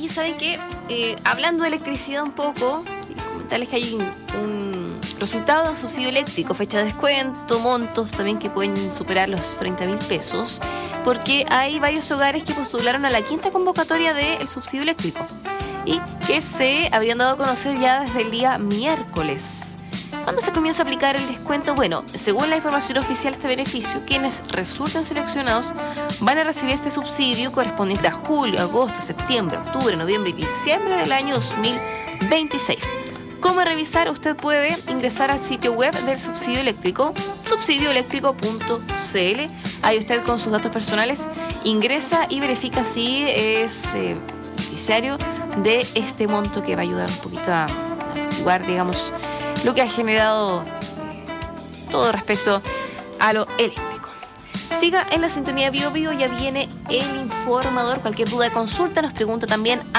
saben que, hablando de electricidad un poco, comentarles que hay un resultado de un subsidio eléctrico, fecha de descuento, montos también que pueden superar los 30.000 pesos, porque hay varios hogares que postularon a la quinta convocatoria del subsidio eléctrico y que se habrían dado a conocer ya desde el día miércoles. ¿Cuándo se comienza a aplicar el descuento? Bueno, según la información oficial de este beneficio, quienes resulten seleccionados van a recibir este subsidio correspondiente a julio, agosto, septiembre, octubre, noviembre y diciembre del año 2026. ¿Cómo revisar? Usted puede ingresar al sitio web del subsidio eléctrico, subsidioeléctrico.cl. Ahí usted con sus datos personales ingresa y verifica si es beneficiario de este monto que va a ayudar un poquito a jugar, digamos, lo que ha generado todo respecto a lo eléctrico. Siga en la sintonía Bio Bio, ya viene el informador. Cualquier duda de consulta nos pregunta también